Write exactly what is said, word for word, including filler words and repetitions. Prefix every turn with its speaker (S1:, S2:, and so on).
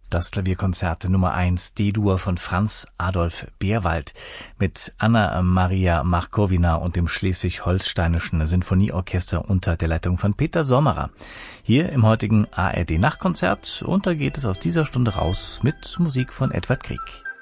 S1: Das Klavierkonzert Nummer eins D-Dur von Franz Adolf Beerwald mit Anna Maria Markowina und dem Schleswig-Holsteinischen Sinfonieorchester unter der Leitung von Peter Sommerer. Hier im heutigen A R D Nachtkonzert, und da geht es aus dieser Stunde raus mit Musik von Edvard Grieg.